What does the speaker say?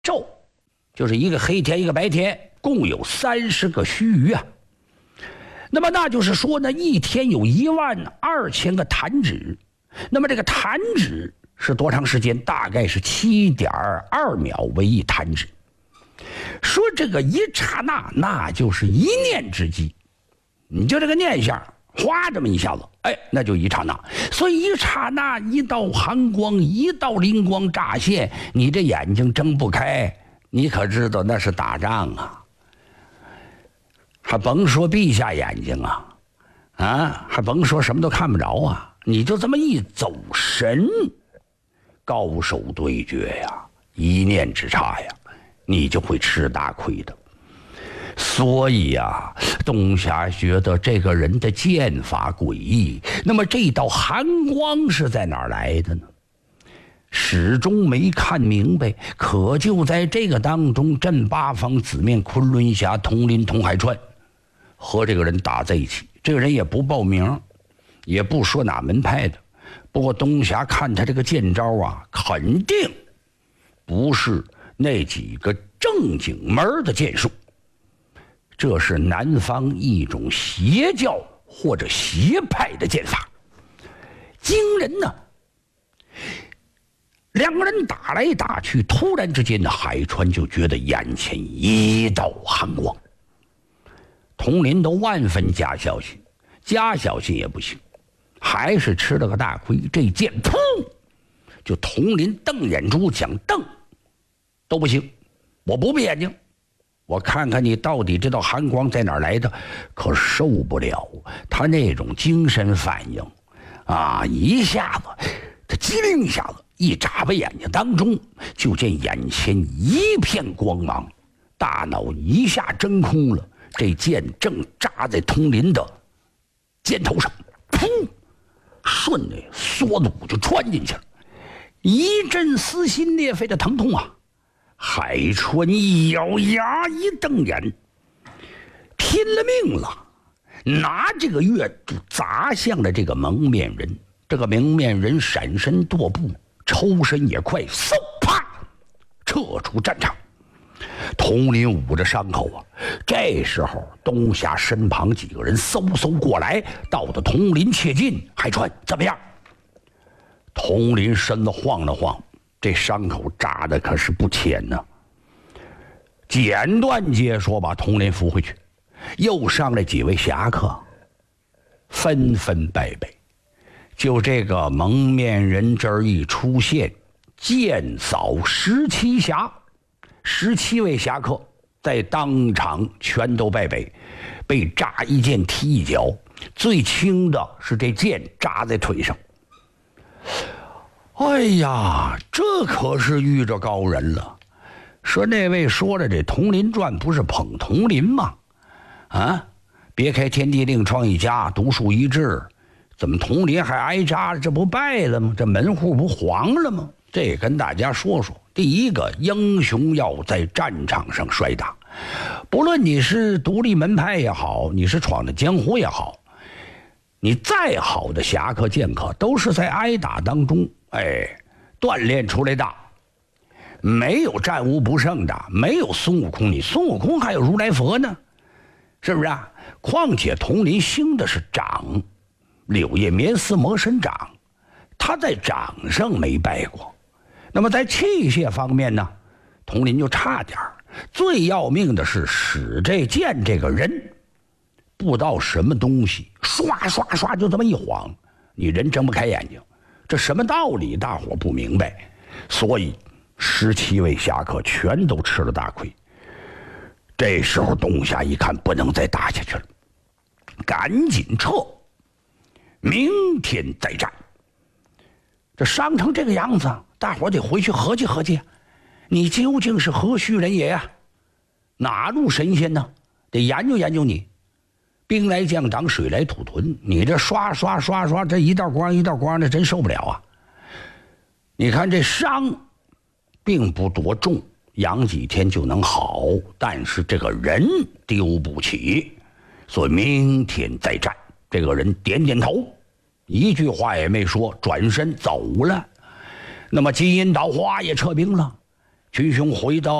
昼就是一个黑天一个白天，共有30个须臾啊。那么那就是说呢，一天有12000个弹指。那么这个弹指是多长时间？大概是7.2秒为一弹指。说这个一刹那，那就是一念之机。你就这个念想，哗这么一下子，那就一刹那。所以一刹那，一道寒光，一道灵光乍现，你这眼睛睁不开，你可知道那是打仗啊！还甭说闭下眼睛啊，还甭说什么都看不着啊！你就这么一走神，高手对决呀，一念之差呀，你就会吃大亏的。所以啊，东霞觉得这个人的剑法诡异。那么这道寒光是在哪儿来的呢？始终没看明白。可就在这个当中，镇八方紫面昆仑侠佟林佟海川和这个人打在一起。这个人也不报名，也不说哪门派的。不过东霞看他这个剑招啊，肯定不是那几个正经门的剑术。这是南方一种邪教或者邪派的剑法，惊人呢。两个人打来打去，突然之间呢，海川就觉得眼前一道寒光。佟林都万分加小心，加小心也不行，还是吃了个大亏。这剑噗，就佟林瞪眼珠想瞪都不行，我不闭眼睛，我看看你到底这道寒光在哪儿来的。可受不了他那种精神反应啊！一下子他机灵一下子一眨巴眼睛当中，就见眼前一片光芒，大脑一下真空了。这剑正扎在佟林的肩头上，噗，顺着缩骨就穿进去了，一阵撕心裂肺的疼痛啊！海川一咬牙，一瞪眼，拼了命了，拿这个月柱砸向了这个蒙面人。这个蒙面人闪身踱步，抽身也快，嗖啪撤出战场。佟林捂着伤口啊，这时候东霞身旁几个人嗖过来，到的佟林切近。海川怎么样？佟林身子晃了晃，这伤口扎的可是不浅呢。简短解说把佟林扶回去，又上来几位侠客，纷纷败北。就这个蒙面人这儿一出现，剑扫17侠，17位侠客在当场全都败北，被扎一剑踢一脚，最轻的是这剑扎在腿上。哎呀，这可是遇着高人了。说那位说了，这佟林传不是捧佟林吗？啊，别开天地另创一家，独树一帜，怎么佟林还挨扎了？这不败了吗？这门户不黄了吗？这也跟大家说说。第一个，英雄要在战场上摔打，不论你是独立门派也好，你是闯的江湖也好，你再好的侠客剑客，都是在挨打当中锻炼出来的。没有战无不胜的，没有孙悟空，你孙悟空还有如来佛呢，是不是啊？况且佟林兴的是掌，柳叶棉丝魔神掌，他在掌上没败过。那么在器械方面呢，佟林就差点。最要命的是使这剑这个人不知道什么东西，刷刷刷就这么一晃，你人睁不开眼睛。这什么道理大伙不明白，所以17位侠客全都吃了大亏。这时候东霞一看不能再打下去了，赶紧撤，明天再战。这伤成这个样子，大伙得回去合计合计，你究竟是何许人也呀？哪路神仙呢？得研究研究你。兵来将挡，水来土屯，你这刷刷刷刷，这一道光一道光的，真受不了啊！你看这伤并不多重，养几天就能好，但是这个人丢不起，所以明天再战。这个人点点头，一句话也没说，转身走了。那么金银岛花也撤兵了， 群雄回到